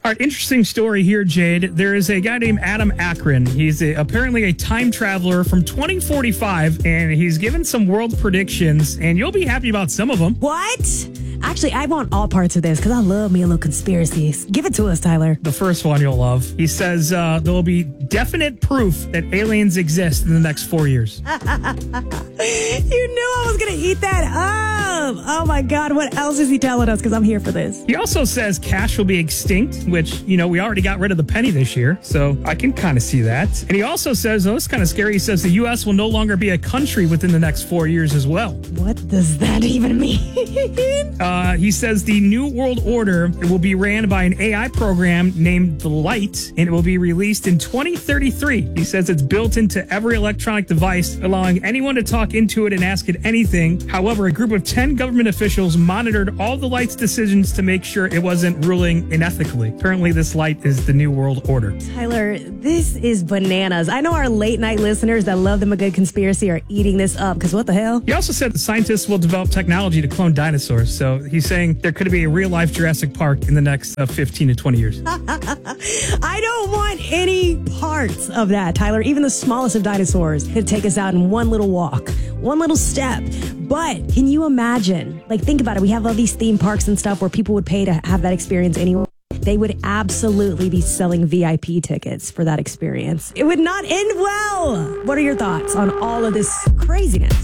All right, interesting story here, Jade. There is a guy named Adam Akron. He's apparently a time traveler from 2045, and he's given some world predictions, and you'll be happy about some of them. What? Actually, I want all parts of this because I love me a little conspiracies. Give it to us, Tyler. The first one you'll love. He says there will be definite proof that aliens exist in the next 4 years. You knew I was going to eat that up. Oh, my God. What else is he telling us? Because I'm here for this. He also says cash will be extinct, which, we already got rid of the penny this year. So I can kind of see that. And he also says, it's kind of scary. He says the U.S. will no longer be a country within the next 4 years as well. What does that even mean? He says the New World Order will be ran by an AI program named The Light, and it will be released in 2033. He says it's built into every electronic device, allowing anyone to talk into it and ask it anything. However, a group of 10 government officials monitored all the Light's decisions to make sure it wasn't ruling unethically. Currently, this Light is the New World Order. Tyler, this is bananas. I know our late night listeners that love them a good conspiracy are eating this up, because what the hell? He also said the scientists will develop technology to clone dinosaurs. So he's saying there could be a real-life Jurassic Park in the next 15 to 20 years. I don't want any parts of that, Tyler. Even the smallest of dinosaurs could take us out in one little walk, one little step. But can you imagine? Think about it. We have all these theme parks and stuff where people would pay to have that experience anyway. They would absolutely be selling VIP tickets for that experience. It would not end well. What are your thoughts on all of this craziness?